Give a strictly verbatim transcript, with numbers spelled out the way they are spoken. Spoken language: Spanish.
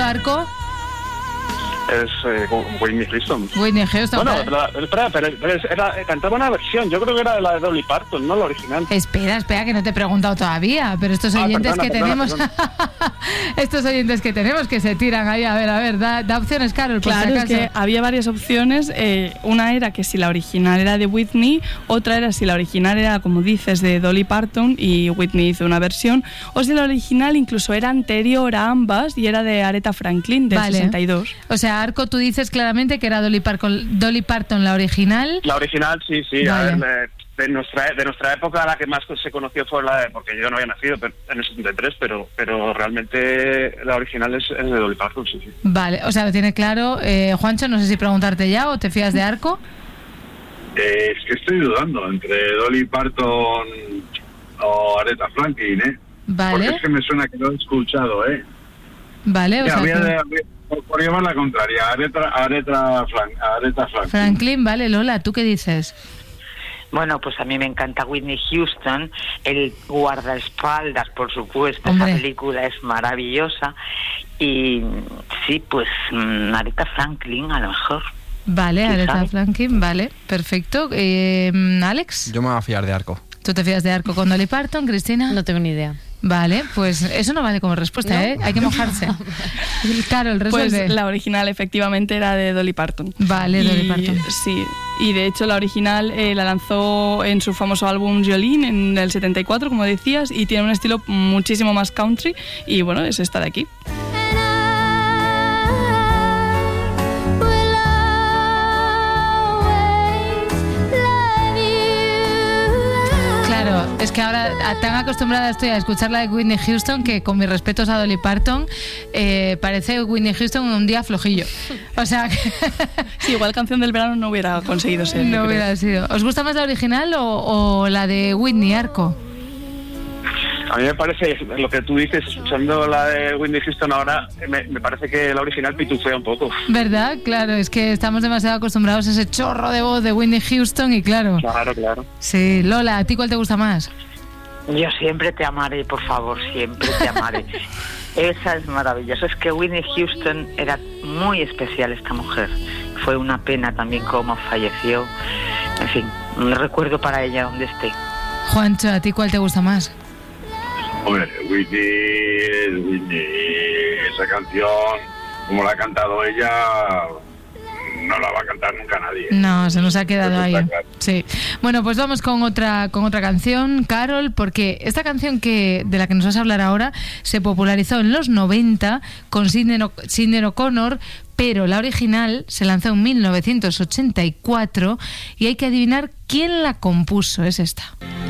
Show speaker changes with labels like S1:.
S1: Arco?
S2: Es eh, Whitney Houston.
S1: Whitney Houston.
S2: Bueno,
S1: Pero...
S2: pero, espera, pero, pero era, cantaba una versión. Yo creo que era de la de Dolly Parton, no la original.
S1: Espera, espera, que no te he preguntado todavía. Pero estos oyentes ah, perdona, que perdona, tenemos, perdona. estos oyentes que tenemos que se tiran ahí. A ver, a ver, da, da opciones, Carol. Por
S3: claro,
S1: si
S3: es que había varias opciones. Eh, una era que si la original era de Whitney, otra era si la original era, como dices, de Dolly Parton y Whitney hizo una versión, o si la original incluso era anterior a ambas y era de Aretha Franklin, del vale. sesenta y dos.
S1: O sea, Arco, tú dices claramente que era Dolly Parton, Dolly Parton la original.
S2: La original, sí, sí.
S1: Vale.
S2: A ver, de nuestra de nuestra época la que más se conoció fue la de, porque yo no había nacido pero, en el setenta y tres, pero pero realmente la original es, es de Dolly Parton, sí, sí.
S1: Vale, o sea, lo tiene claro. Eh, Juancho, no sé si preguntarte ya o te fías de Arco.
S4: Eh, es que estoy dudando entre Dolly Parton o Aretha Franklin, ¿eh?
S1: Vale.
S4: Porque es que me suena que lo he escuchado, ¿eh?
S1: Vale, o
S4: Mira,
S1: sea...
S4: voy a,
S1: Que...
S4: de, por, por llevar la contraria, Aretha, Aretha, Frank, Aretha Franklin.
S1: Franklin, vale, Lola, ¿tú qué dices?
S5: Bueno, pues a mí me encanta Whitney Houston, el guardaespaldas, por supuesto.
S1: Hombre.
S5: Esa película es maravillosa. Y sí, pues Aretha Franklin a lo mejor.
S1: Vale, Aretha
S5: sabe?
S1: Franklin, vale, perfecto. Eh, Alex.
S6: Yo me voy a fiar de Arco.
S1: ¿Tú te fías de Arco con Dolly Parton, Cristina?
S7: No tengo ni idea.
S1: Vale, pues eso no vale como respuesta, ¿no? ¿eh? Hay que mojarse. Carol, resuelve.
S3: Pues la original efectivamente era de Dolly Parton.
S1: Vale,
S3: y,
S1: Dolly Parton.
S3: Sí, y de hecho la original eh, la lanzó en su famoso álbum Jolene en el setenta y cuatro, como decías, y tiene un estilo muchísimo más country, y bueno, es esta de aquí.
S1: Claro, es que ahora tan acostumbrada estoy a escuchar la de Whitney Houston que, con mis respetos a Dolly Parton, eh, parece Whitney Houston un día flojillo. O sea que...
S3: Sí, igual Canción del Verano no hubiera conseguido ser.
S1: No hubiera sido. ¿Os gusta más la original o, o la de Whitney, Arco?
S2: A mí me parece, lo que tú dices, escuchando la de Whitney Houston ahora, me, me parece que la original pitufea un poco.
S1: ¿Verdad? Claro, es que estamos demasiado acostumbrados a ese chorro de voz de Whitney Houston y claro.
S2: Claro, claro.
S1: Sí, Lola, ¿a ti cuál te gusta más?
S5: Yo siempre te amaré, por favor, siempre te amaré. Esa es maravillosa. Es que Whitney Houston era muy especial, esta mujer. Fue una pena también cómo falleció. En fin, un recuerdo para ella donde esté.
S1: Juancho, ¿a ti cuál te gusta más?
S4: Hombre, Whitney, Whitney, esa canción, como la ha cantado ella, no la va a cantar nunca nadie.
S1: No, se nos ha quedado ahí.
S4: Claro.
S1: Sí. Bueno, pues vamos con otra con otra canción, Carol, porque esta canción que de la que nos vas a hablar ahora se popularizó en los noventa con Sinéad o- Sinéad O'Connor, pero la original se lanzó en mil novecientos ochenta y cuatro y hay que adivinar quién la compuso. Es esta.